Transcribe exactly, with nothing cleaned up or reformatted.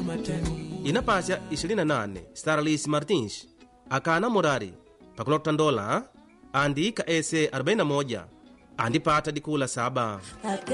inapasya ishirini na nane Starlis Martins akana morari pakulota ndola andika ese arobaini na moja andipata dikula saba.